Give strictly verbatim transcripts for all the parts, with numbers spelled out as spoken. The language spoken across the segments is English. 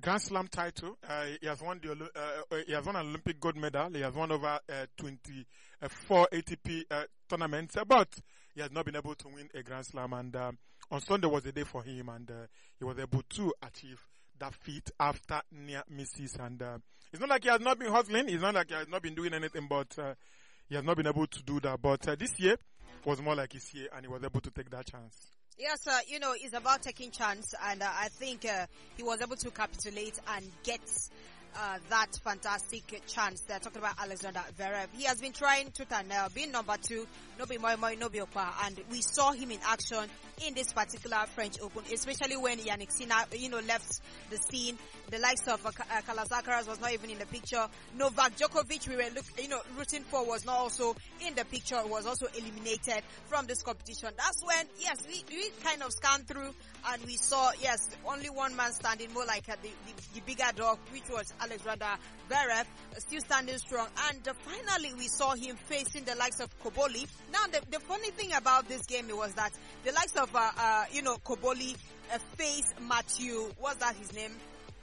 Grand Slam title. Uh, he has won the uh, uh, he has won an Olympic gold medal. He has won over uh, twenty-four A T P uh, tournaments, uh, but he has not been able to win a Grand Slam. And um, on Sunday was a day for him, and uh, he was able to achieve that feat after near misses. And uh, it's not like he has not been hustling. It's not like he has not been doing anything, but uh, he has not been able to do that. But uh, this year was more like his year, and he was able to take that chance. Yes, uh, you know, it's about taking chance, and uh, I think uh, he was able to capitulate and get uh, that fantastic chance. They're talking about Alexander Zverev. He has been trying tooth and nail, being number two, no be moi moi, no be okpa, and we saw him in action in this particular French Open, especially when Yannick Sinner, you know, left the scene. The likes of uh, uh, Carlos Alcaraz was not even in the picture. Novak Djokovic, we were look, you know, rooting for, was not also in the picture. Was also eliminated from this competition. That's when, yes, we, we kind of scanned through and we saw, yes, only one man standing, more like uh, the, the, the bigger dog, which was Alexander Zverev, uh, still standing strong. And uh, finally, we saw him facing the likes of Koboli. Now, the, the funny thing about this game was that the likes of, uh, uh, you know, Koboli uh, faced Matthew, what's that his name?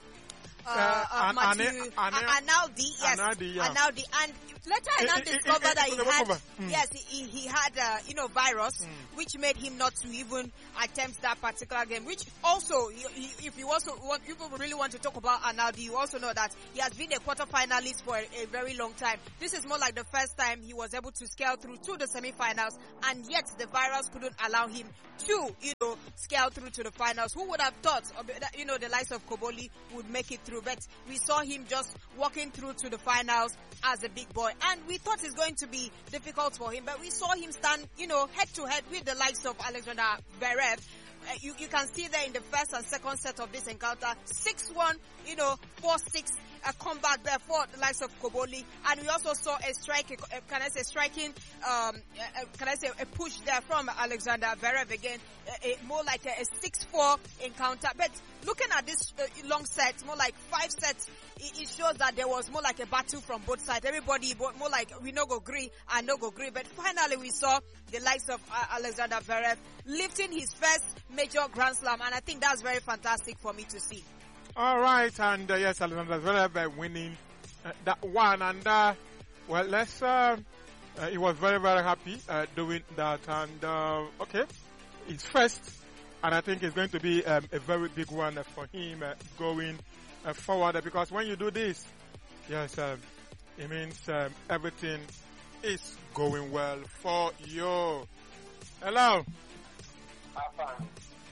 Uh, uh, uh, Matthew, Ane, Ane, Analdi, yes, Analdi, yeah. Analdi, and later I now discovered that he had, mm. yes, he, he had, uh, you know, virus, mm. which made him not to even attempt that particular game, which also, he, he, if you also want, people really want to talk about Analdi, you also know that he has been a quarterfinalist for a, a very long time. This is more like the first time he was able to scale through to the semifinals, and yet the virus couldn't allow him to, you know, scale through to the finals. Who would have thought, you know, the likes of Koboli would make it through? But we saw him just walking through to the finals as a big boy, and we thought it's going to be difficult for him, but we saw him stand, you know, head to head with the likes of Alexander Zverev. Uh, you, you can see there in the first and second set of this encounter, six one, you know, four six, a comeback there for the likes of Koboli. And we also saw a strike, a, can I say striking, um, a, can I say a push there from Alexander Zverev again, a, a, more like a, a six four encounter. But looking at this uh, long set, more like five sets, it, it shows that there was more like a battle from both sides. Everybody, more like we no go agree and no go agree. But finally we saw the likes of uh, Alexander Zverev lifting his first major Grand Slam, and I think that's very fantastic for me to see. All right, and uh, yes, Alexander Zverev winning uh, that one, and uh, well, let's. Uh, uh, he was very, very happy uh, doing that, and uh, okay, it's first, and I think it's going to be um, a very big one for him uh, going uh, forward, because when you do this, yes, um, it means um, everything is going well for you. Hello. Fine.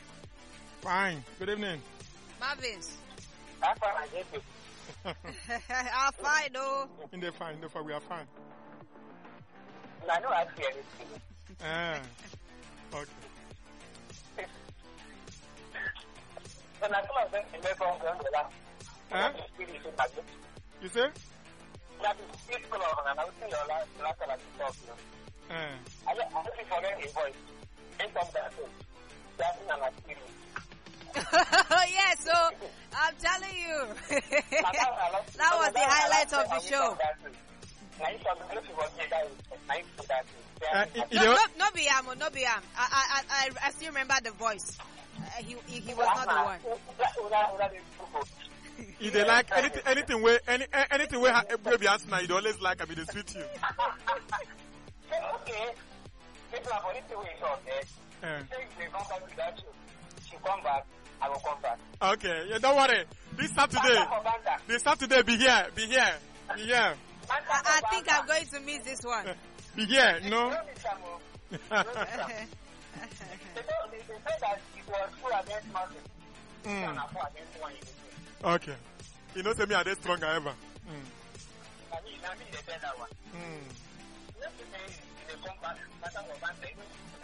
Fine. Good evening. Marvins. I'm fine. I get it. I'm fine, no. In the fine, in the fine, we are fine. I know I see anything. Ah. Okay. So now some of them in the phone going to laugh. Huh? You say? That is six color and I will see your last last time I talk. Ah. I just I just forget his voice. Ain't come that thing. That's not my experience. Yeah, so I'm telling you, that was the highlight of the show. Uh, no, no, no be am, no be am. I, I, I, I still remember the voice. Uh, he, he, he was not the one. If they like anything, anything where, any, anything where baby ask now, you always like, I mean, they sweet you. Okay, people are anything we talk. Eh, they come back to that show. She come back. I will come back. Okay, yeah, don't worry. This Saturday, this Saturday, be here, be here, be here. I, I think I'm going to miss this one. Be here, no? They say that it was two against Martin. Mm. Against one. Okay. You know, say me are they stronger ever. Mm. I mean, I mean, they that one. Mm. They come back. That's how we're saying.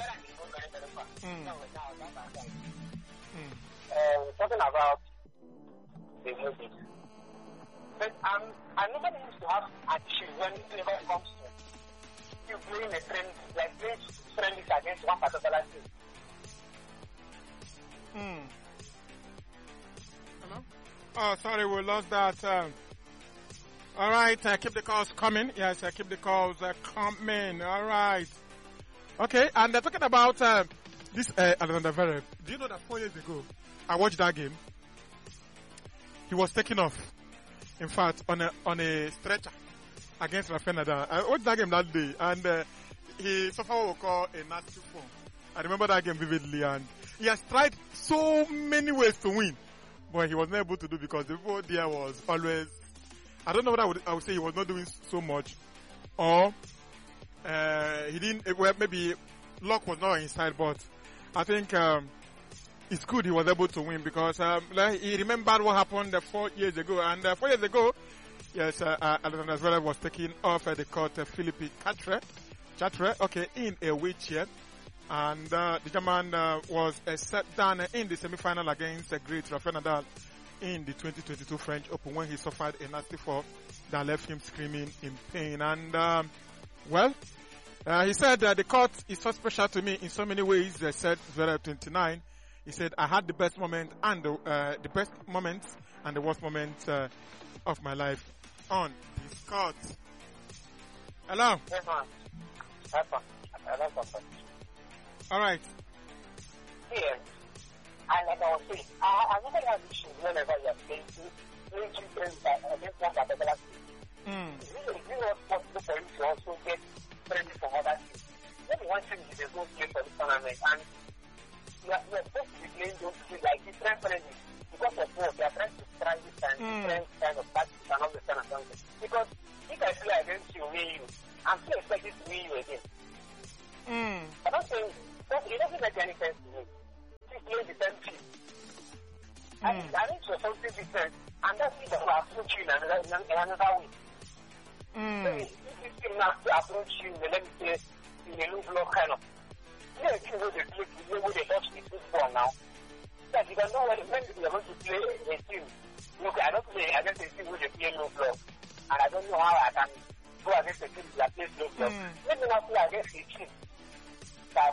Uh, talking about the music. But um, I never used to have an issue when it comes to you playing a friend, like playing friendly against one particular team. Hmm. Hello? Oh, sorry, we lost that. Um, all right, uh, keep the calls coming. Yes, uh, keep the calls uh, coming. All right. Okay, and uh, talking about uh, this uh, Alexander Zverev. Do you know that four years ago, I watched that game? he was taken off. In fact, on a on a stretcher against Rafael Nadal. I watched that game that day, and uh, he suffered what we call a nasty fall. I remember that game vividly, and he has tried so many ways to win, but he was not able to do because the people there was always. I don't know what I would I would say he was not doing so much, or uh, he didn't. Well, maybe luck was not on his side, but I think. Um, It's good he was able to win because um, like he remembered what happened uh, four years ago. And uh, four years ago, yes, uh, uh, Alexander Zverev was taking off at the court uh, Philippe Chatre, Chatre, okay, in a wheelchair. And uh, the German uh, was uh, set down in the semi-final against the great Rafael Nadal in the twenty twenty-two French Open when he suffered a nasty fall that left him screaming in pain. And, um, well, uh, he said uh, the court is so special to me in so many ways, uh, said Zverev twenty-nine. He said, I had the best moment and the, uh, the best moments and the worst moments uh, of my life on this court. Hello? Yes, ma'am. Yes, ma'am. Yes, ma'am. All right. Yeah. And like I was saying, I, I never have issues whenever you're playing playing two friends against one particular team. Mm. It's really, really not possible for you to also get friends from other teams. Maybe one thing is there's no play for the tournament, and you are, you are supposed to be playing those things like different friends because of what they are trying to try this and Mm. different kind of tactics and all this kind of things. Because if I play against you, win you, I'm still expected to win you again. Mm. I'm not saying that it doesn't make any sense to me. You play the same team. I Mm. think I need to do something different, and that's it that will approach you in another, in another way. So Mm. if this team now to approach you, in, let me say, in a low block kind of, you know, you know, they play, you know, they touch the football now. That you can know when, when you're going to play a team. Look, I don't play against a team where they play low block, and I don't know how I can go against a team that plays low block. Mm. Let me not play against a team that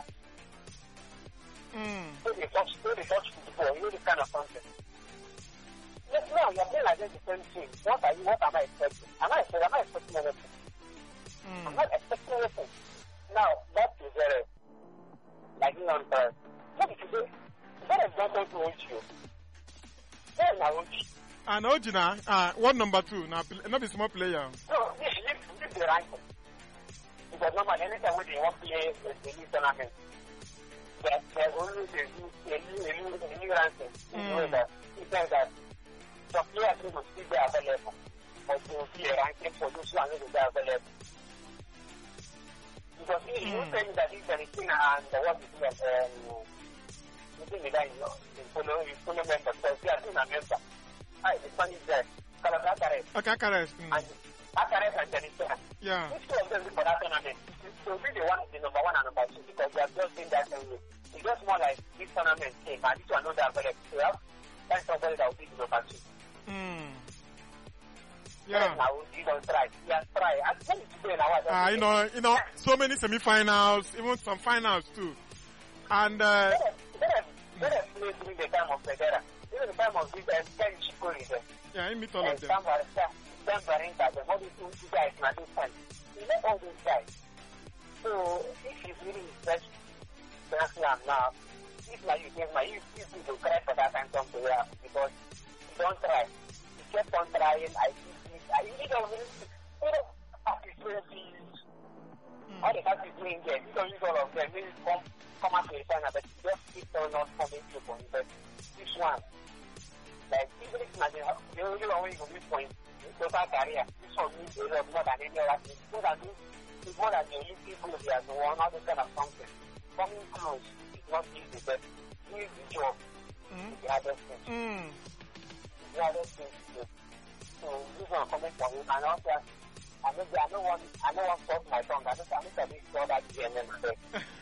Mm. so they touch, so they touch football, you know, this kind of something. Yes, now you're playing against the same team. What are you? What am I expecting? Am I expecting? Am I expecting anything? Mm. I'm not expecting anything. Now, that is very, like, you know, uh, what if you say, what is not going to hold you? Where is my hold you? And Ojina, uh, what number two? Now, not a small player. No, this this this is the ranking. Because normally, anytime when they want to play the the league tournament, there there's always a new a new a new a new ranking. You know Mm. that it says that some players will still be available, but there will be a ranking for those who are not available. Because if you Mm. tell me that this is and the what is it, um, you think that you know, you follow you follow members, so they are still a member. Hi, the Spanish guy, Calabria, Okay, correct. Mm. and Akares and Janisha. Yeah. Which two of them for that tournament? So be the one, the number one and number two, because they have just seen that same way. It's just more like this tournament came, and this one knows that available. So you have find somebody that will be the number two. Mm. Yeah. Yeah. Now you don't try. Yeah, try. And when you play now, I don't Uh, you know, you know, so many semi-finals, even some finals too. And uh, Let us let us play during the time of Federer. During the time of this, and Ken Chico is there. yeah, I meet all And of them. Sam Barista, Sam Barinka, the all these two guys, now this time. You know all these guys. So if you really respect Grand Slam now, if like you think, like, you you will cry for that time come to where because you don't try. You kept on trying. I see I you don't really, you know, participate. All the guys is doing there. You don't use all of them. Maybe come come out to the final, but you just keep on not coming to point. But this one, like even if not the only one where you go this point, total career, this one means a lot more than any other thing. More than this, it's more than the Olympic gold they are the one, all this kind of something. Coming close is not easy, but doing the job Mm. is the hardest thing. Mm. It's the hardest thing to do. So this one coming from him, and also I know I don't want I don't want to talk my tongue. I don't I don't think I that G M M today.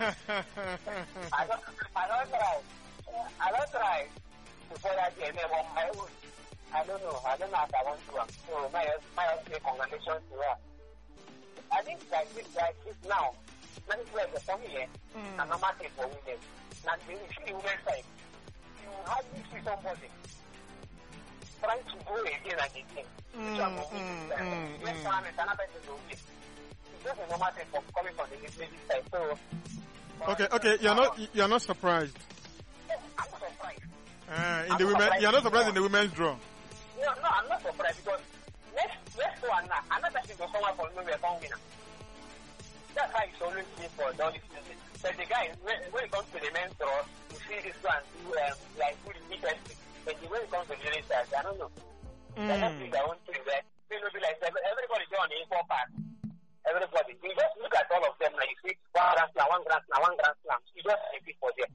I don't I don't try. I don't try to say that G M M on my own. I don't know. I don't know if I want to. So my my say congratulations to her. I think like this like this now. Many players for me, eh? Mm. And normal thing for women. Now if you see the women's side, you hardly see somebody trying to go again and again. Mm, Which one will win mm, this time? mm, Yes, mm. one is another person will win. It's just a normal thing for coming from the ladies side. So Okay, okay, you're not you're not surprised. I'm not surprised. Uh, in I'm the women, surprised. you're not surprised in the women's draw. You know, I'm not surprised because next next one now, another thing will come up for maybe a phone winner. That's why it's always been for all these things. But the guy, when, when it comes to the men's draw, you see this one, who, um, like, who is defensive. But when it comes to the other side, I don't know. Mm. They don't think their own thing, right? They will be like, everybody on the info part. Everybody. You just look at all of them, like, you see, one grand slam, one grand slam, one grand slam. You just see it for them.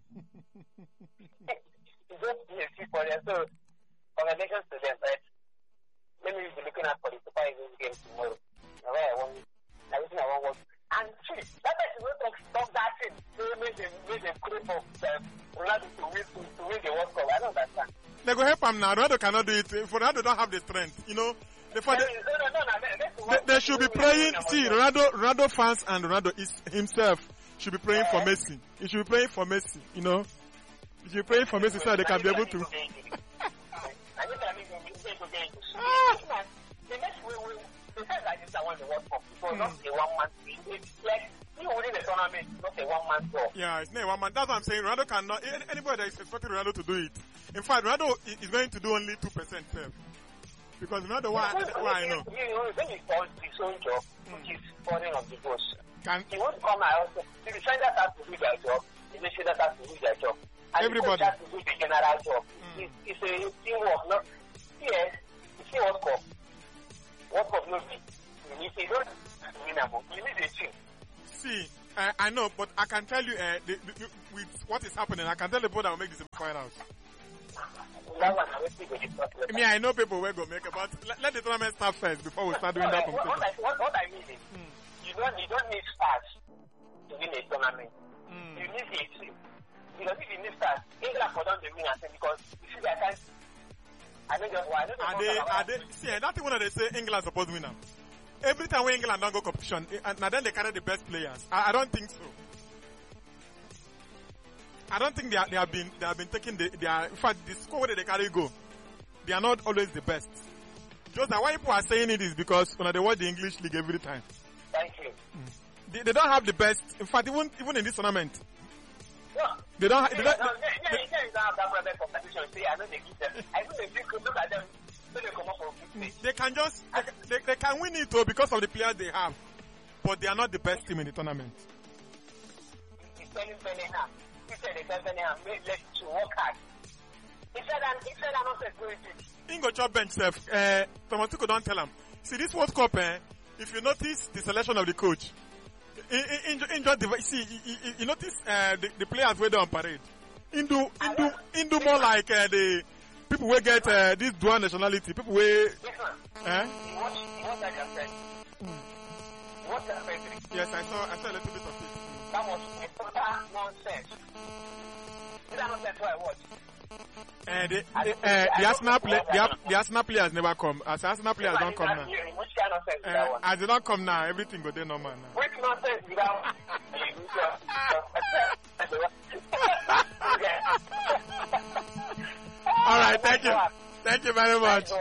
You just see it for them. So, congratulations to them, right? Let me be looking at for the Super Eagles game tomorrow. Now, I want, everything I want was. And see, that person will talk, talk that thing. They made them, made them crave of um, Ronaldo to win, to, to win the World Cup. I don't understand. They go help him now. Ronaldo cannot do it. For Ronaldo don't have the strength, you know. Before they, no, no, no, no, they, they should be praying. See, Ronaldo, Ronaldo fans and Ronaldo is himself should be praying for Messi. He should be praying for Messi, you know. He should be praying for Messi so they can be able to. The fact that this is one the World Cup, so not a one man thing. It's like you winning the tournament, not a one man tour. Yeah, it's not a one man. That's what I'm saying. Ronaldo cannot. Anybody that is expecting Ronaldo to do it. In fact, Ronaldo is going to do only two percent self. Because Ronaldo, why, why I know. You know, when he does his own job, which is falling of the goals, can he won't come out also. The defenders have to do their job. The midfielders have to do their job. And everybody the coach has to do the general job. Mm. It's, it's a teamwork. Not yes, it's a World Cup. World Cup no be. If you don't win a book, you need a team. See, uh, I know, but I can tell you, uh, the, the, the, with what is happening, I can tell the board that will make this finals. I mean, I know people will go make it, but let, let the tournament start first before we start doing no, that what, competition. What I, what, what I mean is, mm. you don't you don't need stars to win a tournament. Mm. You need a team. Because if you need stars, England for them to win a team because you see that time. I don't know why. I don't know. Are they? Are they? See, that's the one that they say England supposed to win them. Every time when England don't go competition, and now then they carry the best players. I, I don't think so. I don't think they, are, they have been they have been taking the they are, in fact the score that they carry go, they are not always the best. Just that why people are saying it is because when they watch the English league every time. Thank you. Mm. They, they don't have the best. In fact, even even in this tournament, no. they don't. They yeah, don't. No, they, they, they, they don't have that brother competition. See, I know they give them. I know they look, look at them. So they come up for fifty. They can just they, they, they can win it though because of the players they have, but they are not the best team in the tournament. He's telling Bellingham. He said they tell Bellingham, let's to work hard. He said that he said that nonsense going to. Ingo chop bench self. Uh, Thomas Tuchel don't tell him. See this World Cup, eh? If you notice the selection of the coach, in, in, in, in, see, you, you notice uh, the, the players were there on parade. Indu, Indu, Indu more like uh, the people will get uh, this dual nationality. People will. Eh? You watch, you watch that campaign. You watch that campaign. Yes, I saw. I saw a little bit of it. That was a total nonsense. Is that nonsense what I watched? Uh, the, the, uh, the, Arsenal play, the, the Arsenal players never come. As Arsenal players don't come now. Which kind of nonsense is that one? As they don't come now, everything go there normal now. Which nonsense is that one? All right, thank you. Thank you very much.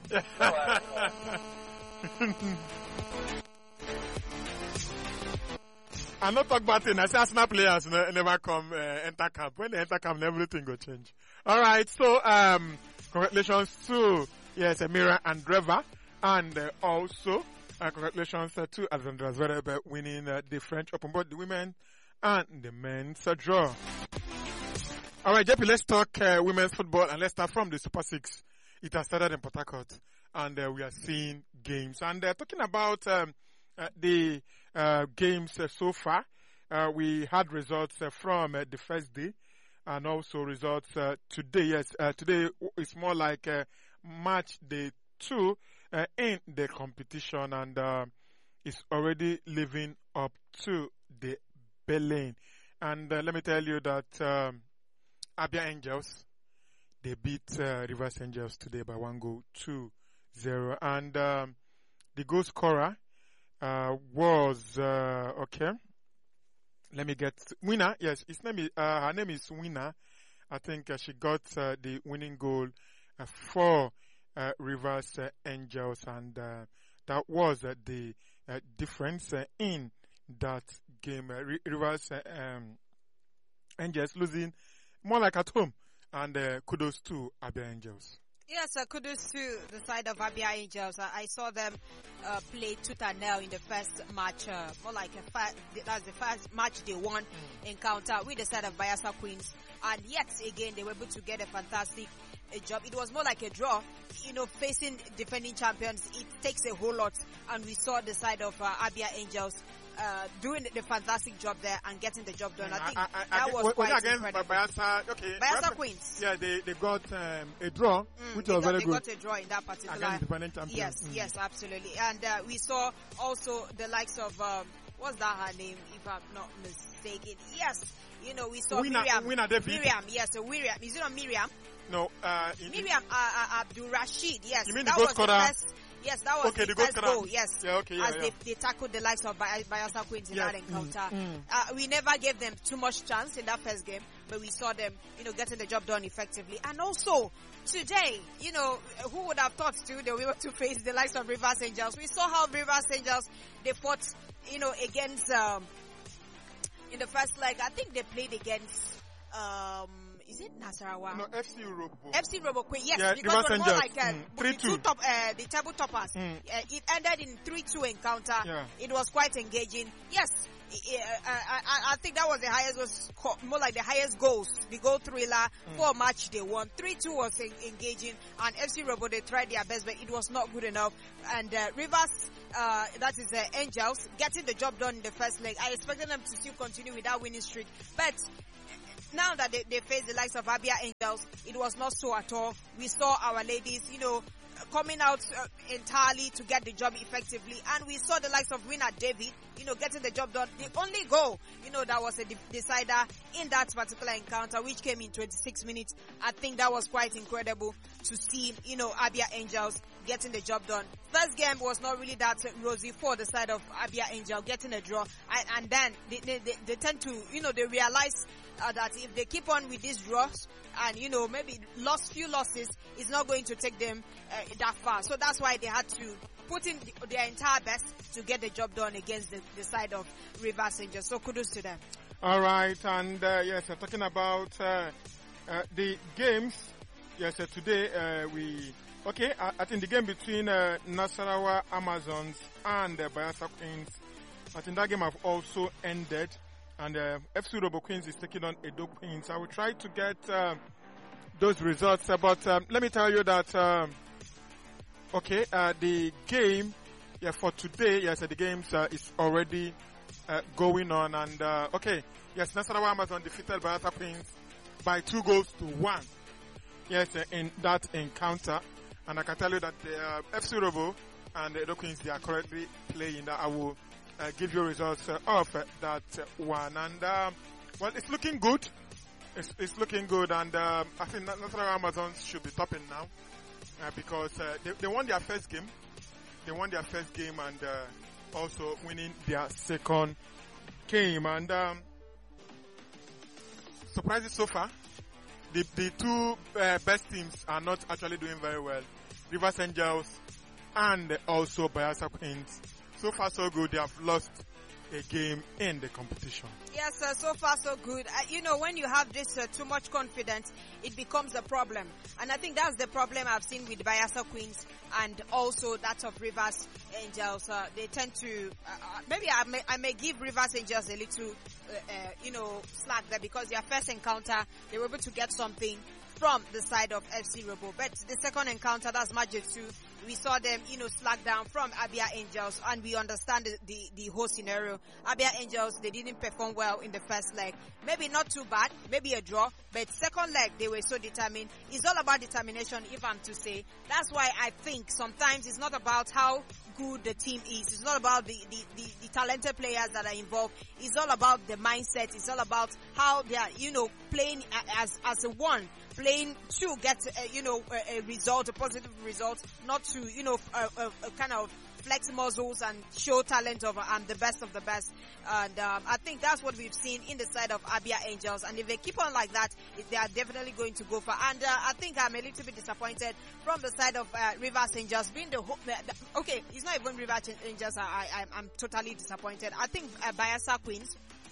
I'm not talking about it. I say Arsenal players never come uh, enter camp. When they enter camp, everything will change. All right, so um, congratulations to yes, Amira Andreeva, and uh, also uh, congratulations uh, to Alexandra Zverev winning uh, the French Open, both the women and the men's uh, draw. All right, J P, let's talk uh, women's football, and let's start from the Super Six. It has started in Port Harcourt, and uh, we are seeing games. And uh, talking about um, uh, the uh, games uh, so far, uh, we had results uh, from uh, the first day, and also results uh, today. Yes, uh, today is more like uh, match day two uh, in the competition, and uh, it's already living up to the billing. And uh, let me tell you that um, Abia Angels, they beat uh, Rivers Angels today by one goal to zero. And um, the goal scorer uh, was, uh, okay, let me get, Winner, yes, his name is, uh, her name is Winner. I think uh, she got uh, the winning goal uh, for uh, Rivers uh, Angels, and uh, that was uh, the uh, difference uh, in that game. Uh, Rivers uh, um, Angels losing more like at home, and uh, kudos to Abia Angels. Yes, uh, kudos to the side of Abia Angels. Uh, I saw them uh, play tooth and nail in the first match, uh, more like a fa- that's the first match they won mm. encounter with the side of Bayelsa Queens. And yet again, they were able to get a fantastic uh, job. It was more like a draw. You know, facing defending champions, it takes a whole lot. And we saw the side of uh, Abia Angels Uh, doing the fantastic job there and getting the job done. I think I, I, I, that was was quite against incredible. Bayelsa, okay. Bayelsa Queens. Yeah, they, they got um, a draw, mm, which was got, very they good. They got a draw in that particular. Against defending champions. Yes, mm. yes, absolutely. And uh, we saw also the likes of, um, what's that her name, if I'm not mistaken? Yes, you know, we saw Winner, Miriam. Winner David. Miriam, yes, so Miriam. Is it not Miriam? No, uh, Miriam uh, uh, Abdul Rashid, yes. You mean that the goal was scorer? the first. Yes, that was okay, the, the first goal, goal, yes. Yeah, okay, yeah, as yeah. They, they tackled the likes of Bay- Bayelsa Queens in yes. that encounter. Mm, mm. Uh, we never gave them too much chance in that first game, but we saw them, you know, getting the job done effectively. And also, today, you know, who would have thought too, they were able to face the likes of Rivers Angels. We saw how Rivers Angels, they fought, you know, against, um, in the first leg, I think they played against, um, is it Nasarawa? No, F C Robo. F C Robo Queen, yes, yeah, because it was more like uh, mm. the two top, uh, the table toppers. Mm. Uh, it ended in three two encounter. Yeah. It was quite engaging. Yes, uh, I, I, I think that was the highest, was more like the highest goals, the goal thriller mm. for a match they won. three two was en- engaging, and F C Robo, they tried their best, but it was not good enough. And uh, Rivers, uh, that is the uh, Angels, getting the job done in the first leg. I expected them to still continue with that winning streak, but now that they, they face the likes of Abia Angels, it was not so at all. We saw our ladies, you know, coming out uh, entirely to get the job effectively. And we saw the likes of Winner David, you know, getting the job done. The only goal, you know, that was a de- decider in that particular encounter, which came in twenty-six minutes. I think that was quite incredible to see, you know, Abia Angels getting the job done. First game was not really that rosy for the side of Abia Angel, getting a draw. And, and then they, they, they, they tend to, you know, they realize uh, that if they keep on with these draws and, you know, maybe lost few losses, it's not going to take them uh, that far. So that's why they had to put in the, their entire best to get the job done against the, the side of Rivers Angels. So kudos to them. All right. And, uh, yes, uh, talking about uh, uh, the games, yes, uh, today uh, we... Okay, I, I think the game between uh, Nasarawa Amazons and uh, Bayelsa Queens, I think that game have also ended. And uh, F C Robo Queens is taking on Edo Queens. I will try to get uh, those results. Uh, but um, let me tell you that, um, okay, uh, the game yeah, for today, yes, uh, the games uh, is already uh, going on. And, uh, okay, yes, Nasarawa Amazon defeated Bayelsa Queens by two goals to one. Yes, uh, in that encounter. And I can tell you that the uh, F C Robo and the Edo Queens, they are currently playing. That I will uh, give you results uh, of uh, that uh, one. And, um, well, it's looking good. It's, it's looking good. And um, I think Nasarawa Amazons should be topping now uh, because uh, they, they won their first game. They won their first game and uh, also winning their second game. And um, surprises so far. The, the two uh, best teams are not actually doing very well. Rivers Angels and also Bayelsa Queens. So far so good. They have lost a game in the competition. Yes, uh, so far so good. Uh, you know, when you have this uh, too much confidence, it becomes a problem. And I think that's the problem I've seen with Bayelsa Queens and also that of Rivers Angels. Uh, they tend to, uh, maybe I may, I may give Rivers Angels a little, uh, uh, you know, slack there because their first encounter, they were able to get something from the side of F C Robo. But the second encounter, that's Magic two, we saw them, you know, slack down from Abia Angels, and we understand the, the, the whole scenario. Abia Angels, they didn't perform well in the first leg. Maybe not too bad, maybe a draw, but second leg, they were so determined. It's all about determination, if I'm to say. That's why I think sometimes it's not about how good the team is. It's not about the, the, the, the talented players that are involved. It's all about the mindset. It's all about how they are, you know, playing as, as a one. Playing to get, uh, you know, a, a result, a positive result, not to, you know, a, a, a kind of flex muscles and show talent of I'm the best of the best. And um, I think that's what we've seen in the side of Abia Angels. And if they keep on like that, they are definitely going to go for. And uh, I think I'm a little bit disappointed from the side of uh, Rivers Angels being the, the, the okay, it's not even Rivers Angels. I, I I'm totally disappointed. I think uh, Bayelsa Queens.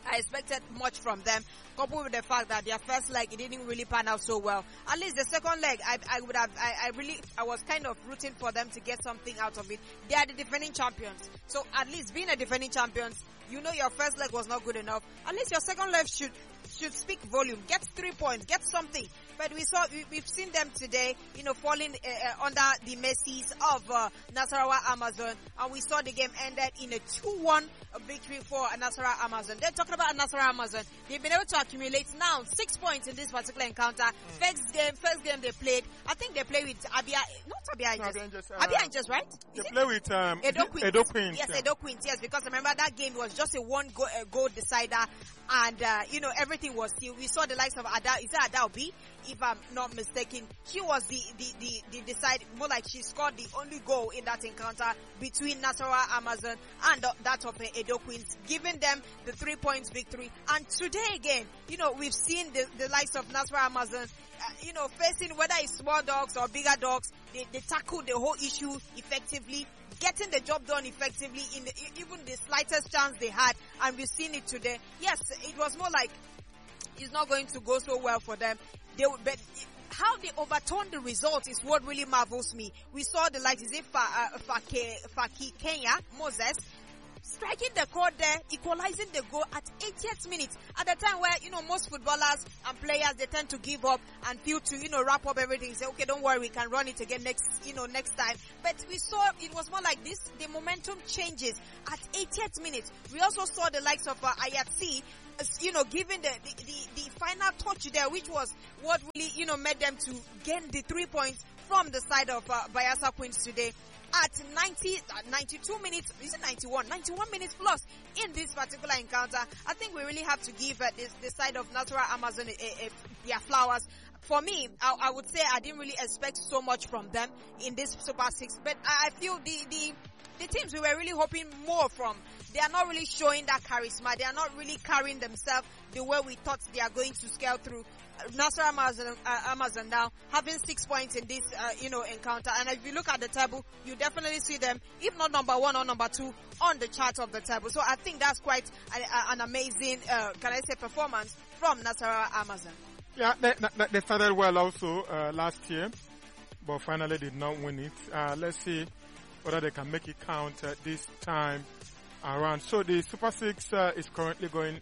I expected much from them, coupled with the fact that their first leg, it didn't really pan out so well. At least the second leg, I, I would have, I, I really, I was kind of rooting for them to get something out of it. They are the defending champions. So at least being a defending champions, you know your first leg was not good enough. At least your second leg should, should speak volume. Get three points, get something. But we saw, we, we've seen them today, you know, falling uh, uh, under the mercies of uh, Nasarawa Amazon. And we saw the game ended in a two one victory for Nasarawa Amazon. They're talking about Nasarawa Amazon. They've been able to accumulate now six points in this particular encounter. Mm. First game, first game they played, I think they played with Abia, not Abia no, Angels. uh, Abia Angels, right? Is they play with um, Edo Queens. Edo Queens. Yes, yeah. Edo Queens, yes, because remember that game was just a one goal, uh, goal decider, and uh, you know, everything was still, we saw the likes of Ada, is that Ada Obi? If I'm not mistaken, she was the, the, the, the decide, more like she scored the only goal in that encounter between Nasarawa Amazon and uh, that of uh, Edo Queens, giving them the three points victory. And today again, you know, we've seen the, the likes of Nasarawa Amazon, uh, you know, facing whether it's small dogs or bigger dogs, they, they tackle the whole issue effectively, getting the job done effectively in the, even the slightest chance they had, and we've seen it today. Yes, it was more like it's not going to go so well for them. They, but how they overturned the result is what really marvels me. We saw the likes, is it Fa, uh, Fake, Faki Kenya, Moses, striking the chord there, equalizing the goal at eightieth minute. At the time where, you know, most footballers and players, they tend to give up and feel to, you know, wrap up everything. Say, okay, don't worry, we can run it again next, you know, next time. But we saw it was more like this. The momentum changes at eightieth minute. We also saw the likes of uh, Ayatsi, you know, giving the, the, the, the final touch there, which was what really, you know, made them to gain the three points from the side of uh, Bayelsa Queens today. At ninety, ninety-two minutes, is it ninety-one? ninety-one minutes plus in this particular encounter. I think we really have to give uh, this, this side of Nasarawa Amazon a, a, a, their flowers. For me, I, I would say I didn't really expect so much from them in this Super Six, but I, I feel the, the, the teams we were really hoping more from, they are not really showing that charisma. They are not really carrying themselves the way we thought they are going to scale through. Nasarawa Amazon, uh, Amazon now having six points in this, uh, you know, encounter. And if you look at the table, you definitely see them, if not number one or number two, on the chart of the table. So I think that's quite a, a, an amazing, uh, can I say, performance from Nasarawa Amazon. Yeah, they, they started well also uh, last year, but finally did not win it. Uh, let's see whether they can make it count uh, this time around. So the Super Six uh, is currently going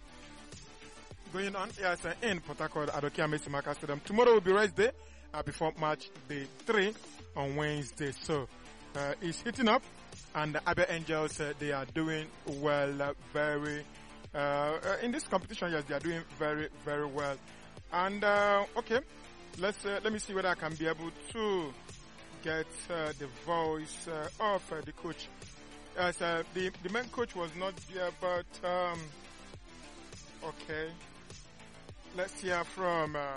going on. Yes, uh, in Port Harcourt at Okiame Simaka Stadium. Tomorrow will be race day uh, before match day three on Wednesday. So uh, it's heating up, and the Abia Angels uh, they are doing well, uh, very uh, uh, in this competition. Yes, they are doing very very well. And uh, okay, let's uh, let me see whether I can be able to get uh, the voice uh, of uh, the coach. Yes, uh, the the main coach was not here, but um, okay. Let's hear from, uh,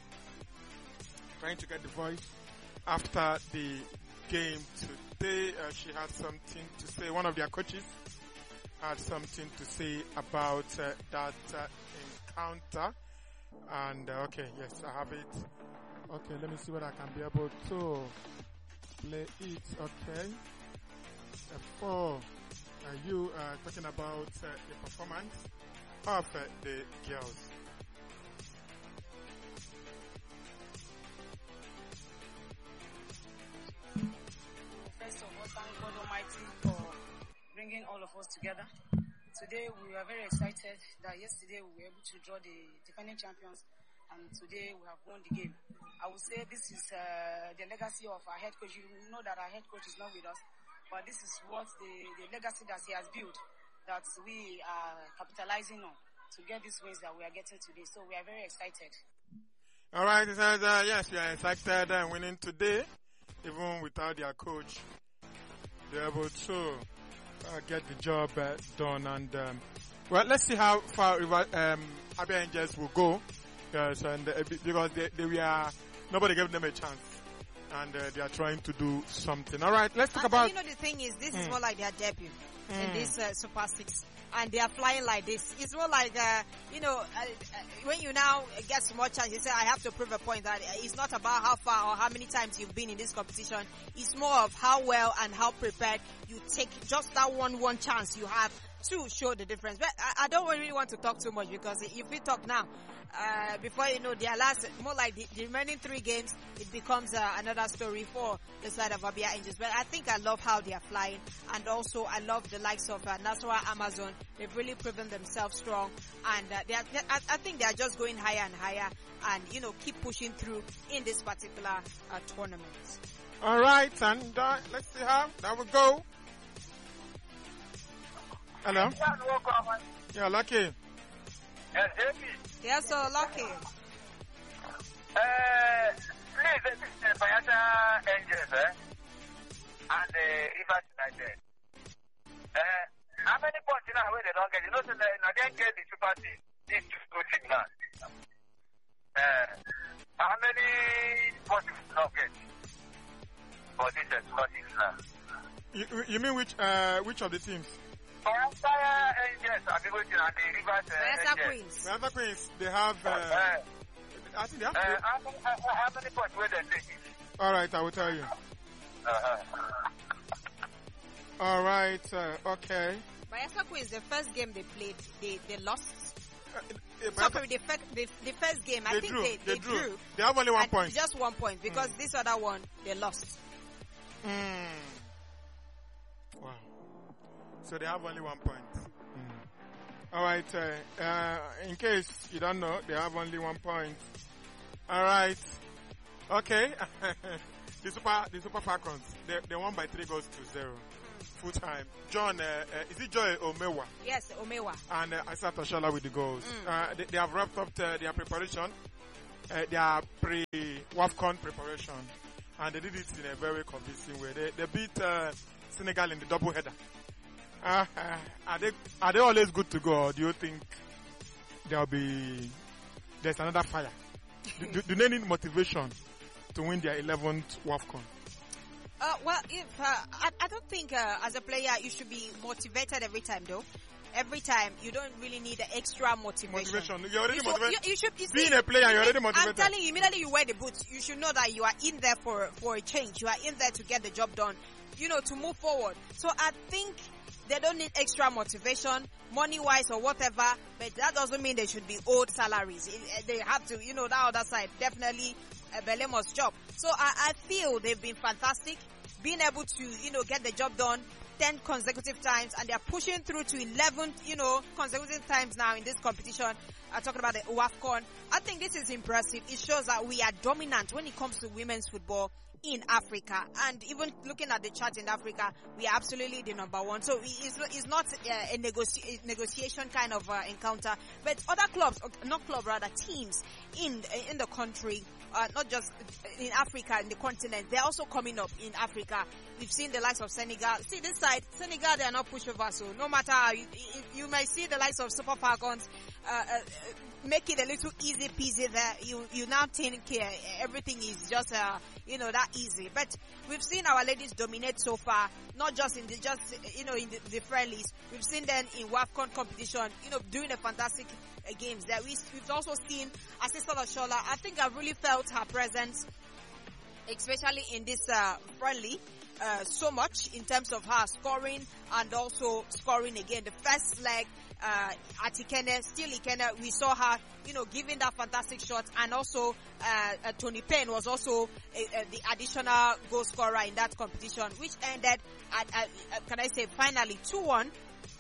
trying to get the voice after the game today. Uh, she had something to say. One of their coaches had something to say about uh, that uh, encounter. And, uh, okay, yes, I have it. Okay, let me see what I can be able to play it. Okay. Uh, for uh, you uh, talking about uh, the performance of uh, the girls. First of all, thank God Almighty for bringing all of us together. Today we are very excited that yesterday we were able to draw the defending champions, and today we have won the game. I would say this is uh, the legacy of our head coach. You know that our head coach is not with us, but this is what the, the legacy that he has built, that we are capitalizing on to get these wins that we are getting today. So we are very excited. All right, uh, yes, we are excited and winning today. Even without their coach, they're able to uh, get the job uh, done. And um, well, let's see how far um, Abia Angels will go. Yes, and uh, because they, they were, nobody gave them a chance, and uh, they are trying to do something. All right, let's talk and about. You know, the thing is, this mm. is more like their debut mm. in this uh, Super Six, and they are flying like this. It's more like, uh, you know, uh, uh, when you now get so much chance, you say, I have to prove a point that it's not about how far or how many times you've been in this competition. It's more of how well and how prepared you take just that one one chance you have two show the difference. But I, I don't really want to talk too much because if we talk now, uh, before you know their last, more like the, the remaining three games, it becomes uh, another story for the side of Abia Angels. But I think I love how they are flying, and also I love the likes of uh, Nasarawa Amazon. They've really proven themselves strong, and uh, they are, they, I, I think they are just going higher and higher, and you know keep pushing through in this particular uh, tournament. All right, and uh, let's see how that will go. Hello? Yeah, Lucky. Yes, J P. Yes, so Lucky. Uh, please, this is the Bayelsa Angels, eh? And the Rivers United. Uh, how many points you know where they don't get? You know, so they don't get the super team. These two signals. Uh, how many points you don't get? For this uh, super team now. You, you mean which uh, which of the teams? Bayelsa Angels are people and the Rivers Bayelsa Angels. Queens. Bayelsa Queens, they have. Uh, Uh, I think they have. uh, three. how, many, how, how many points were they taking? All right, I will tell you. Uh-huh. All right, uh, okay. Bayelsa Queens, the first game they played, they, they lost. Uh, uh, Bayelsa- Sorry, the, fir- the, the first game, I they think drew. they, They, they, drew. drew. They have only one And point. Just one point, because this other one, they lost. Mm. Wow. So they have only one point. Mm. All right. Uh, uh, in case you don't know, they have only one point. All right. Okay. the super, the Super Falcons, they, they won by three goals to zero. Full time. John, uh, uh, is it Joy Omewa Yes, Omewa. and uh, Asat Oshola with the goals? Mm. Uh, they, they have wrapped up uh, their preparation, uh, their pre-WAFCON preparation, and they did it in a very convincing way. They, they beat uh, Senegal in the double header. Uh, uh, are they are they always good to go, or do you think there'll be there's another fire? do, do, do they need motivation to win their eleventh WAFCON? Uh, well, if, uh, I, I don't think uh, as a player you should be motivated every time, though. Every time, you don't really need the extra motivation. Motivation. You're already You should, motivated. you, you should, you Being see, a player, you're already I'm motivated. telling you, immediately you wear the boots, you should know that you are in there for for a change. You are in there to get the job done, you know, to move forward. So I think they don't need extra motivation, money-wise or whatever, but that doesn't mean they should be owed salaries. It, they have to, you know, that other side, definitely a Belemos job. So I, I feel they've been fantastic, being able to, you know, get the job done ten consecutive times, and they're pushing through to eleven, you know, consecutive times now in this competition. I'm talking about the WAFCON. I think this is impressive. It shows that we are dominant when it comes to women's football in Africa, and even looking at the chart in Africa, we are absolutely the number one. So it's, it's not uh, a negoti- negotiation kind of uh, encounter, but other clubs, not club rather, teams in in the country, uh, not just in Africa, in the continent, they're also coming up in Africa. We've seen the likes of Senegal. See this side, Senegal, they are not pushover, so no matter how, you, you may see the likes of Super Falcons uh, uh, make it a little easy peasy there. You you now think uh, everything is just uh, you know that easy. But we've seen our ladies dominate so far, not just in the just you know in the, the friendlies. We've seen them in WAFCON competition, you know, doing a fantastic uh, games there. We, we've also seen Asisat Oshola. I think I've really felt her presence, especially in this uh, friendly. Uh, so much in terms of her scoring and also scoring again. The first leg, uh, at Ikene, still Ikene, we saw her, you know, giving that fantastic shot, and also uh, uh, Tony Payne was also uh, uh, the additional goal scorer in that competition, which ended at, uh, uh, can I say, finally two one,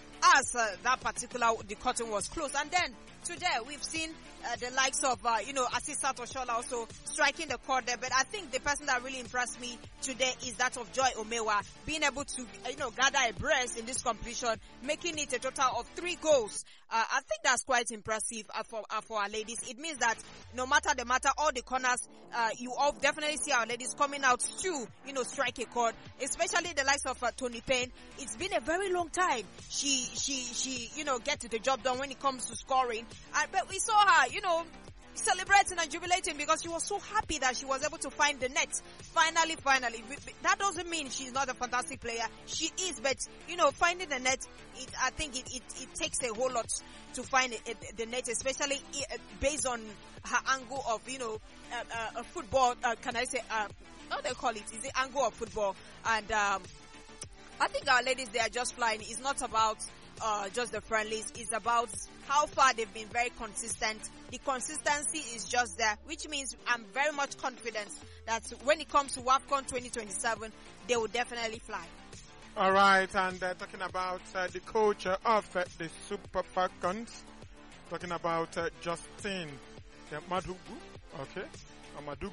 as uh, that particular, the curtain was closed. And then today we've seen uh, the likes of, uh, you know, Asisat Oshola also striking the chord there. But I think the person that really impressed me today is that of Joy Omewa, being able to, uh, you know, gather a brace in this competition, making it a total of three goals. Uh, I think that's quite impressive uh, for uh, for our ladies. It means that no matter the matter, all the corners, uh, you all definitely see our ladies coming out to, you know, strike a chord, especially the likes of uh, Tony Payne. It's been a very long time. She, she, she, you know, get the job done when it comes to scoring. Uh, but we saw her, you know, celebrating and jubilating because she was so happy that she was able to find the net. Finally, finally. That doesn't mean she's not a fantastic player. She is, but, you know, finding the net, it, I think it, it, it takes a whole lot to find it, it, the net, especially based on her angle of, you know, uh, uh, football, uh, can I say, uh, how do they call it? Is the angle of football. And um, I think our ladies, they are just flying. It's not about uh, just the friendlies. It's about how far they've been very consistent. The consistency is just there, which means I'm very much confident that when it comes to WAFCON twenty twenty-seven, they will definitely fly. All right, and uh, talking about uh, the coach uh, of uh, the Super Falcons, talking about uh, Justin uh, Madugu, okay, uh, Madugu.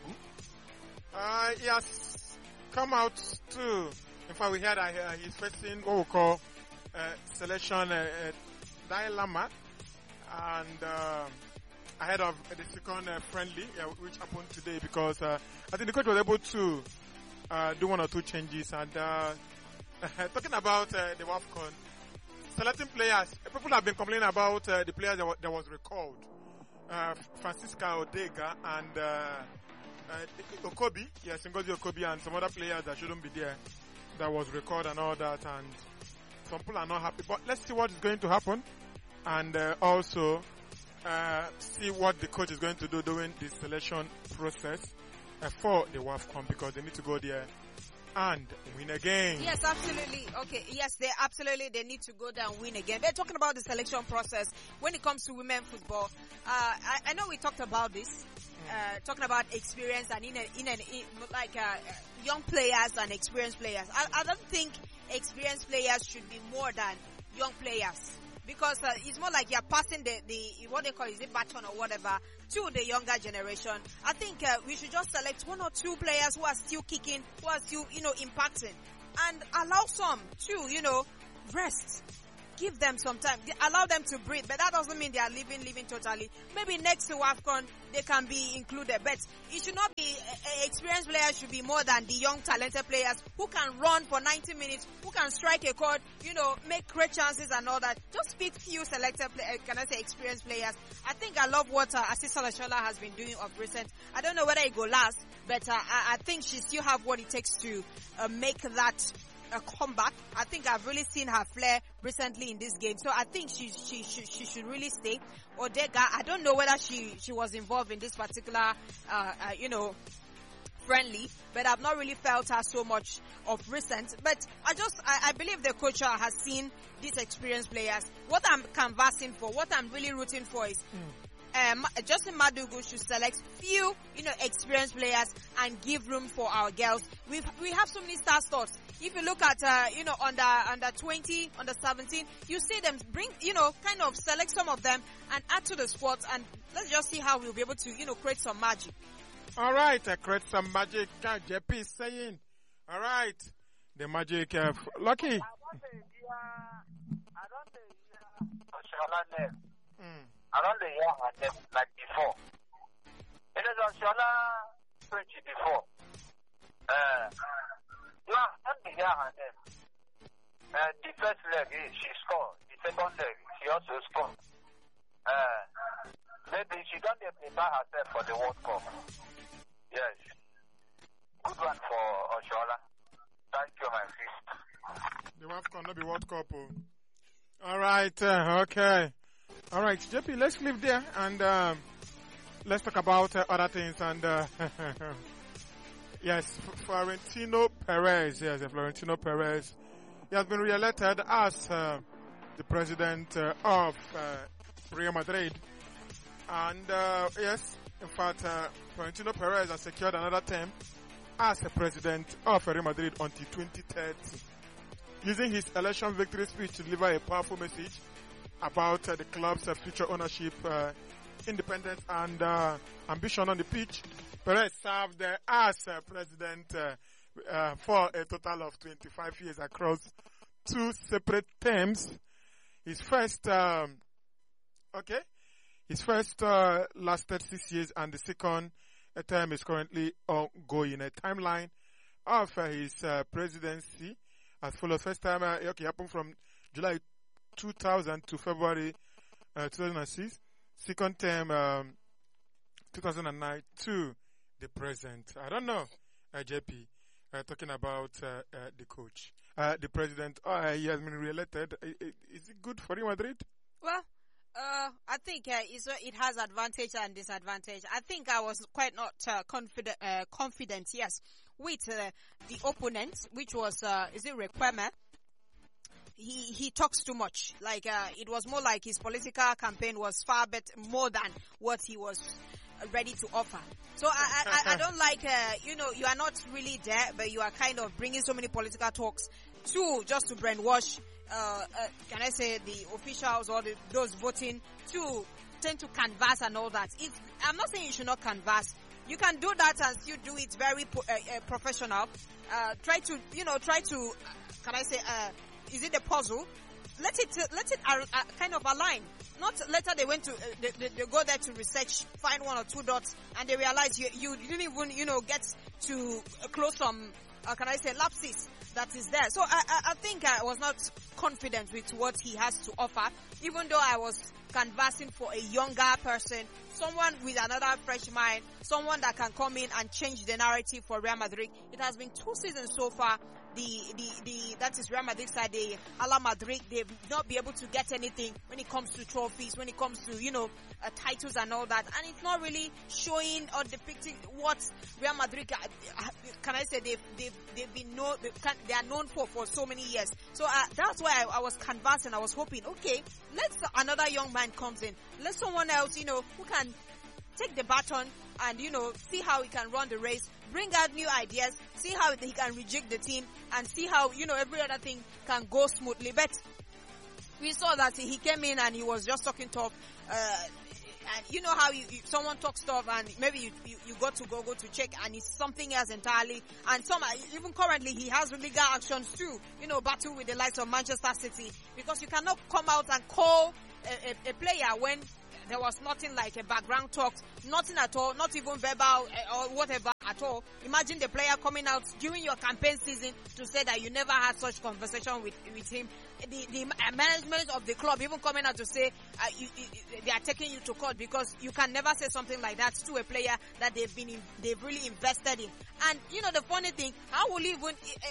Uh, he has come out to, in fact, we heard that uh, he's facing what we call uh, selection uh, uh, dilemma, and uh, ahead of the second uh, friendly, uh, which happened today, because uh, I think the coach was able to uh, do one or two changes, and uh, talking about uh, the WAFCON, selecting players, people have been complaining about uh, the players that, w- that was recalled. Uh, Francisca Odega and uh, uh, Okobi, yes, Ngozi Okobi, and some other players that shouldn't be there that was recalled and all that, and some people are not happy. But let's see what is going to happen, and uh, also uh, see what the coach is going to do during the selection process uh, for the WAFCON, because they need to go there and win again. Yes, absolutely. Okay, yes, they absolutely, they need to go there and win again. They're talking about the selection process when it comes to women football. Uh, I, I know we talked about this, uh, talking about experience and in, a, in, an, in like uh, young players and experienced players. I, I don't think experienced players should be more than young players, because uh, it's more like you're passing the, the, what they call, is it baton or whatever, to the younger generation. I think uh, we should just select one or two players who are still kicking, who are still, you know, impacting, and allow some to, you know, rest. Give them some time. Allow them to breathe. But that doesn't mean they are leaving, leaving totally. Maybe next to WAFCON, they can be included. But it should not be, uh, experienced players should be more than the young, talented players who can run for ninety minutes, who can strike a chord, you know, make great chances and all that. Just pick few selected, play, can I say, experienced players. I think I love what uh, Asisa Lashola has been doing of recent. I don't know whether it go last, but uh, I, I think she still have what it takes to uh, make that a comeback. I think I've really seen her flair recently in this game, so I think she she she, she should really stay. Odega, I don't know whether she she was involved in this particular uh, uh you know friendly, but I've not really felt her so much of recent. But I just I, I believe the coach has seen these experienced players. What I'm canvassing for, what I'm really rooting for is mm. Um, Justin Madugu should select few, you know, experienced players and give room for our girls. We we have so many star stars. If you look at, uh, you know, under under twenty, under seventeen, you see them bring, you know, kind of select some of them and add to the squad, and let's just see how we'll be able to, you know, create some magic. All right, uh, create some magic. Uh, J P is saying, all right, the magic. Uh, Lucky. I don't think. Mm. I don't hear her name like before. It is on Shona twenty before. Uh, you don't hear her name. And the first leg, she scored. The second leg, she also scored. Uh, maybe she don't prepare herself for the World Cup. Yes. Good one for Oshola. Thank you, my sister. The WAFCON, not the World Cup. Oh. All right, uh, okay. All right, J P, let's leave there and um, let's talk about uh, other things. And uh, yes, Florentino Perez, yes, Florentino Perez, he has been re-elected as uh, the president uh, of uh, Real Madrid. And uh, yes, in fact, uh, Florentino Perez has secured another term as the president of Real Madrid until twenty thirty, using his election victory speech to deliver a powerful message about uh, the club's uh, future ownership, uh, independence, and uh, ambition on the pitch. Perez served uh, as uh, president uh, uh, for a total of twenty-five years across two separate terms. His first, um, okay, his first uh, lasted six years, and the second uh, term is currently ongoing. A timeline of uh, his uh, presidency as follows. First time, uh, okay, happened from July two thousand to February uh, two thousand six. Second term, um, two thousand nine to the present. I don't know, uh, J P, uh, talking about uh, uh, the coach, uh, the president. Uh, he has been re-elected. Is it good for Real Madrid? Well, uh, I think uh, it's, it has advantage and disadvantage. I think I was quite not uh, confident, uh, confident, yes, with uh, the opponent, which was, uh, is it Requema? he he talks too much. Like uh, it was more like his political campaign was far better, more than what he was ready to offer. So I I, I don't like uh, you know, you are not really there, but you are kind of bringing so many political talks to just to brainwash. Uh, uh, can I say the officials or the, those voting to tend to canvass and all that. It's, I'm not saying you should not canvass. You can do that and still do it very uh, uh, professional. Uh, try to, you know, try to, uh, can I say, uh, is it a puzzle? Let it, uh, let it uh, uh, kind of align. Not later they went to, uh, they, they, they go there to research, find one or two dots, and they realize you, you didn't even, you know, get to uh, close some, uh, can I say, lapses that is there. So I, I, I think I was not confident with what he has to offer, even though I was canvassing for a younger person, someone with another fresh mind, someone that can come in and change the narrative for Real Madrid. It has been two seasons so far. The, the, the, that is Real Madrid side, the Ala Madrid, they've not be able to get anything when it comes to trophies, when it comes to, you know, uh, titles and all that. And it's not really showing or depicting what Real Madrid, uh, can I say, they've, they've, they've been known, they, can, they are known for for so many years. So uh, that's why I, I was canvassing. I was hoping, okay, let's another young man comes in. Let someone else, you know, who can take the baton and, you know, see how he can run the race, bring out new ideas, see how he can rejig the team, and see how, you know, every other thing can go smoothly. But we saw that he came in and he was just talking tough. Uh, and you know how you, you, someone talks stuff and maybe you, you, you got to go, go to check and it's something else entirely. And some, even currently, he has legal actions too, you know, battle with the likes of Manchester City. Because you cannot come out and call a, a, a player when there was nothing like a background talk, nothing at all, not even verbal uh, or whatever at all. Imagine the player coming out during your campaign season to say that you never had such conversation with, with him. The, the management of the club even coming out to say uh, you, you, they are taking you to court because you can never say something like that to a player that they've been in, they've really invested in. And you know the funny thing, how will you even uh,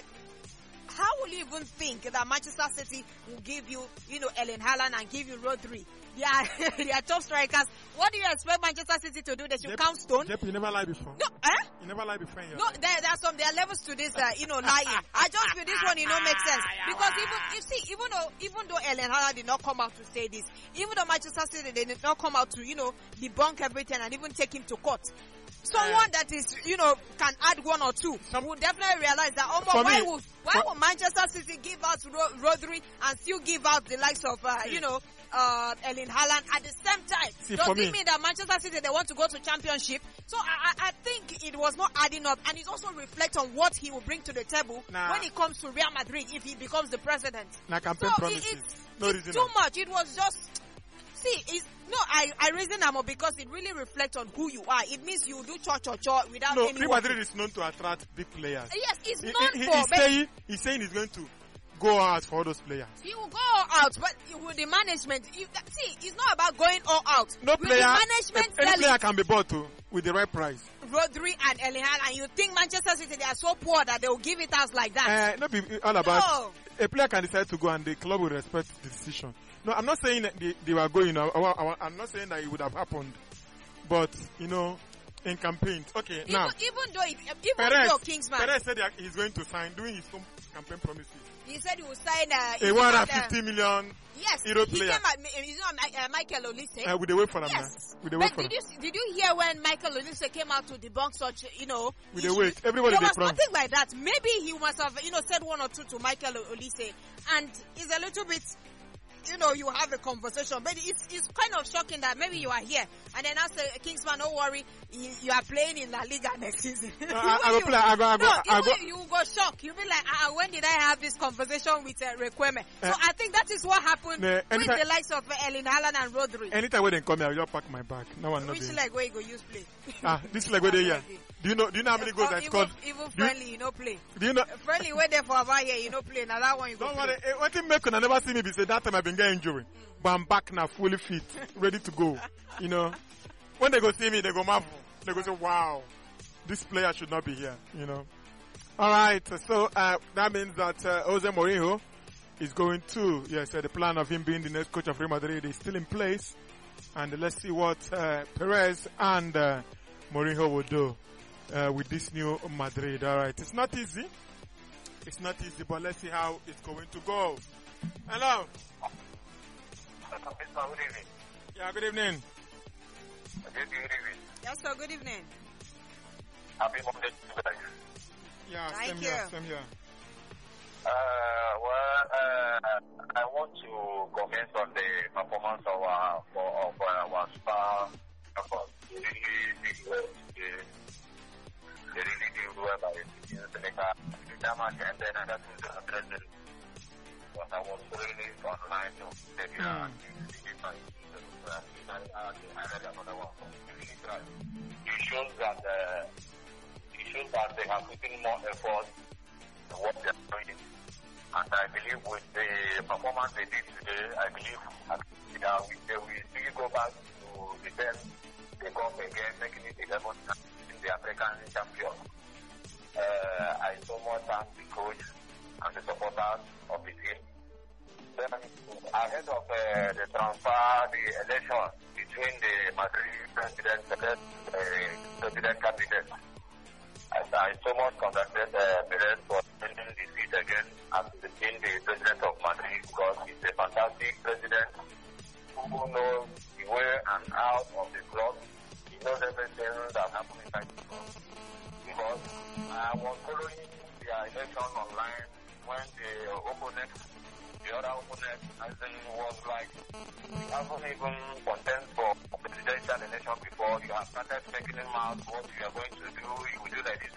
how will you even think that Manchester City will give you, you know, Erling Haaland and give you Rodri? Yeah, they are top strikers. What do you expect Manchester City to do? They should Jep, count stone? Jep, you never lied before. No, eh? You never lied before. No, there, there are some, there are levels to this, uh, you know, lying. I just feel this one, you know, makes sense. Because even, you see, even though, even though Erling Haaland did not come out to say this, even though Manchester City, they did not come out to, you know, debunk everything and even take him to court. Someone that is, you know, can add one or two Some, will definitely realize that, oh, but why, me, would, why for, would Manchester City give out Ro- Rodri and still give out the likes of, uh, you know, uh, Erling Haaland at the same time? See, Does it me, mean that Manchester City, they want to go to championship? So I, I think it was not adding up, and it also reflects on what he will bring to the table nah. when it comes to Real Madrid if he becomes the president. Nah, campaign so promises. It, it's, no it's too much. It was just... See, it's, no, I, I reason Amo because it really reflects on who you are. It means you do cho cho cho without no, any. Real Madrid is known to attract big players. Yes, it's he, known he, for. He's saying, he's saying he's going to go out for all those players. He will go all out, but with the management, you, see, it's not about going all out. No with player, the management any player can be bought to with the right price. Rodri and Erling Haaland, and you think Manchester City, they are so poor that they will give it out like that? Uh, not be all about. No. A player can decide to go and the club will respect the decision. No, I'm not saying that they, they were going. I, I, I'm not saying that it would have happened, but you know, in campaigns. Okay, even, now even though, even Perez, though Kingsman, Perez said that he's going to sign, doing his own campaign promises. He said he will sign uh, a one hundred fifty million yes, euro he player. Came at, you know, uh, Michael Olise. Uh, with the way for him yes. now. With the but wait for did him. you did you hear when Michael Olise came out to debunk such, you know, with the wait? Everybody there was front. nothing like that. Maybe he must have, you know, said one or two to Michael Olise, and it's a little bit. You know, you have a conversation, but it's it's kind of shocking that maybe you are here, and then after Kingsman, don't worry, you, you are playing in La Liga next season. No, I, I go play. I go. I go. No, I you, go. you will go shocked. You'll be like, ah, when did I have this conversation with uh, Requeme? Uh, so I think that is what happened uh, with the likes of uh, Erling Haaland and Rodri. Anytime when they come here, I just pack my bag. No one knows. Which leg where you go use play? Ah, this leg where they here. Do you know? Do you know how many goals I scored? Even friendly, you know play. Do you know? Friendly, where there for about here, you know play. Now that one you go. Don't play. worry. Eh, what thing make I never see me be say that time I've been getting injury, but I'm back now, fully fit, ready to go. You know, when they go see me, they go marvel. They go say, "Wow, this player should not be here." You know. All right. So uh, that means that uh, Jose Mourinho is going to. Yes, uh, the plan of him being the next coach of Real Madrid is still in place, and let's see what uh, Perez and uh, Mourinho will do. Uh, with this new Madrid. All right. It's not easy. It's not easy, but let's see how it's going to go. Hello. Mister Good evening. Yeah, good evening. Good evening. Yes, sir. Good evening. Happy Monday to you guys. Yeah, Thank same you. here, same here. Uh, well, uh, I want to comment on the performance of our, for, of our star. They really did well. They, they really did well by the Seneca. The damage and then another thing to address it. But I was really online to say, yeah, it shows that uh, it shows that they have put in more effort in what they are doing. And I believe with the performance they did today, I believe uh, we, they will still go back to the ten, they come again, making it eleven in the African champion. Uh, I so much thank the coach and the supporters of the team. Then, ahead of uh, the transfer, the election between the Madrid president and the uh, president cabinet, I, I so much congratulate uh, Perez for winning the seat again as being the president of Madrid, because he's a fantastic president who knows the way and out of the club. He knows everything that happens inside the club. Because I was following the election online when the opponent, the other opponent, I think was like, you haven't even contest for presidential election before. You have started making him out what you are going to do. You will do like this.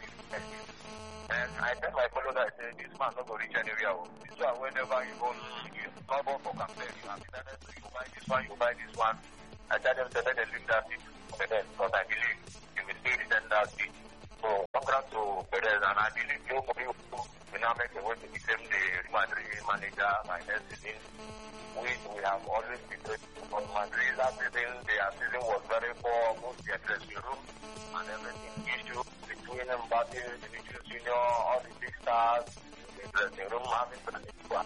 And I tell my followers, I say, this man not going to reach anywhere. This one, whenever you go, you not go for campaign. You have decided to you buy this one, you buy this one. I tell them to let them leave that seat for them, because I believe you will still return that seat. So, congrats to Perez, and I believe nobody will now make a way to become the Madrid manager by next season, which we have always been great. But Madrid last season, their season was very poor, both their dressing room and everything. Issue between Mbappe, Vinicius Junior, all the big stars, the dressing room having to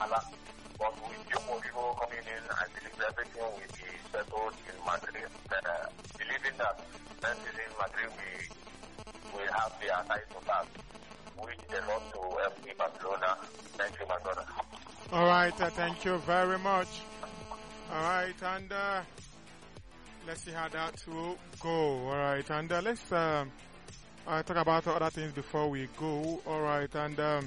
But with Joe Mourinho coming in, I believe everything will be settled in Madrid. Uh, believing that next season Madrid will we have the title back, which they lost to F C Barcelona. Thank you, my brother. All right, uh, thank you very much. All right, and uh, let's see how that will go. All right, and uh, let's um, uh, talk about other things before we go. All right, and um,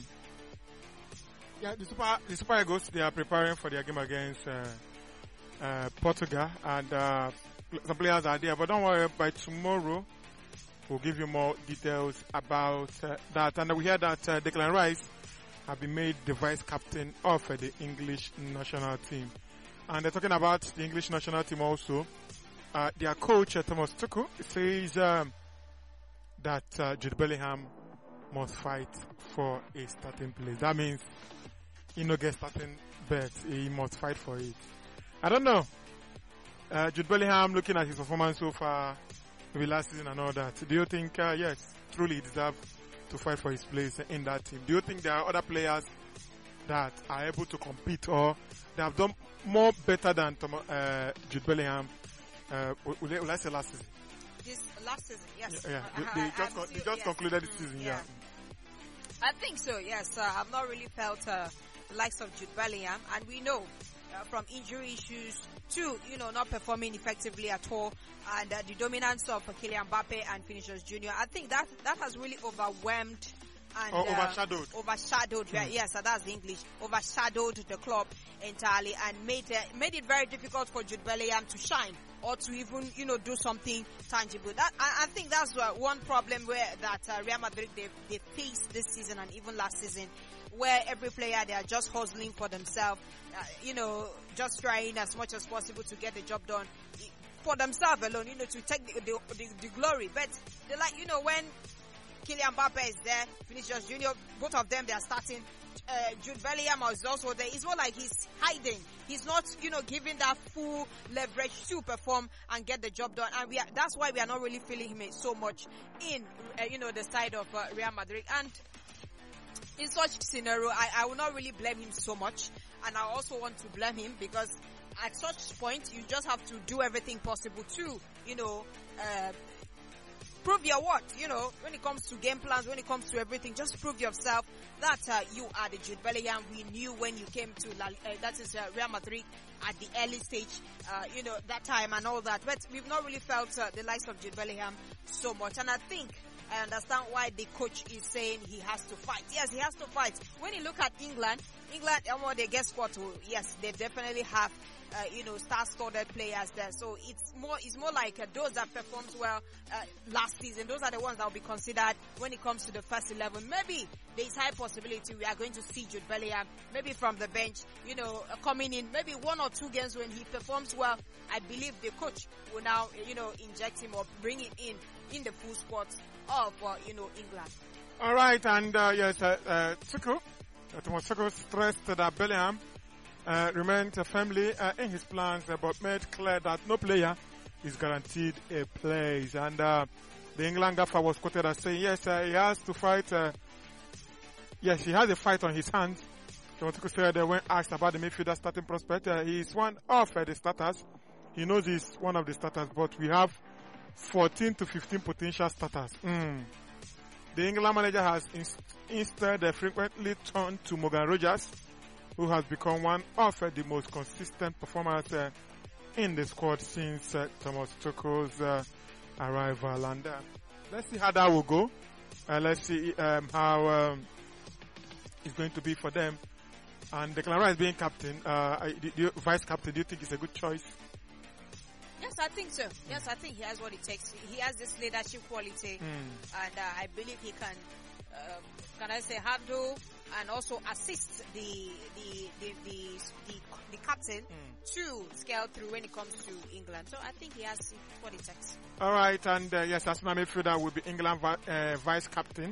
yeah, the Super the Super Eagles, they are preparing for their game against uh, uh, Portugal, and uh, some players are there. But don't worry, by tomorrow we'll give you more details about uh, that. And we hear that uh, Declan Rice have been made the vice captain of uh, the English national team. And they're talking about the English national team also. Uh, their coach, uh, Thomas Tuchel, says um, that uh, Jude Bellingham must fight for a starting place. That means he no get starting bet. He must fight for it. I don't know. Uh, Jude Bellingham, looking at his performance so far, maybe last season and all that, do you think, uh, yes, truly he deserves to fight for his place in that team? Do you think there are other players that are able to compete, or they have done more better than Tom, uh, Jude Bellingham? Uh, will, will I say last season? This last season, yes. Yeah, yeah. I, they, I, they just, con- they just yes. concluded this season, Mm, yeah. I think so, yes. Uh, I've not really felt uh, the likes of Jude Bellingham, and we know uh, from injury issues to, you know, not performing effectively at all, and uh, the dominance of uh, Kylian Mbappe and Vinicius Junior I think that that has really overwhelmed and Or uh, overshadowed. overshadowed. Mm. Yes, uh, that's English. Overshadowed the club entirely and made uh, made it very difficult for Jude Bellingham to shine or to even, you know, do something tangible. That I, I think that's uh, one problem where that uh, Real Madrid they they faced this season and even last season, where every player they are just hustling for themselves, uh, you know, just trying as much as possible to get the job done for themselves alone, you know, to take the the, the, the glory. But they like, you know, when Kylian Mbappe is there, Vinicius Junior, both of them they are starting. Uh, Jude Bellingham is also there. It's more like he's hiding. He's not, you know, giving that full leverage to perform and get the job done. And we are, that's why we are not really feeling him so much in, uh, you know, the side of uh, Real Madrid. And in such scenario, I, I will not really blame him so much. And I also want to blame him because at such point, you just have to do everything possible to, you know, uh, prove your worth, you know, when it comes to game plans, when it comes to everything, just prove yourself that uh, you are the Jude Bellingham we knew when you came to La, uh, that is uh, Real Madrid at the early stage, uh, you know, that time and all that. But we've not really felt uh, the likes of Jude Bellingham so much. And I think I understand why the coach is saying he has to fight. Yes, he has to fight. When you look at England, England, um, they guess what? Yes, they definitely have, uh, you know, star-studded players there. So it's more, it's more like uh, those that performed well uh, last season. Those are the ones that will be considered when it comes to the first eleven. Maybe there is high possibility we are going to see Jude Bellingham, maybe from the bench, you know, uh, coming in, maybe one or two games when he performs well. I believe the coach will now, you know, inject him or bring him in in the full squad of, uh, you know, England. All right, and uh, yes, uh, uh, Tuchel, uh, Thomas Tuchel stressed that Bellingham uh, remained uh, firmly uh, in his plans, uh, but made clear that no player is guaranteed a place. And uh, the England gaffer was quoted as saying, yes, uh, he has to fight. Uh, yes, he has a fight on his hands. Thomas Tuchel said uh, when asked about the midfielder starting prospect, uh, he is one of uh, the starters. He knows he's one of the starters, but we have fourteen to fifteen potential starters. Mm. The England manager has inst- instead uh, frequently turned to Morgan Rogers, who has become one of uh, the most consistent performers uh, in the squad since uh, Thomas Tuchel's uh, arrival. And uh, let's see how that will go. Uh, let's see um, how um, it's going to be for them. And Declan Rice being captain, uh, the, the vice captain, do you think it's a good choice? Yes, I think so. Yes, I think he has what it takes. He has this leadership quality, mm. and uh, I believe he can, uh, can I say, handle and also assist the the the the, the, the captain mm. to scale through when it comes to England. So I think he has what it takes. All right, and uh, yes, Arsenal midfielder will be England vi- uh, vice captain.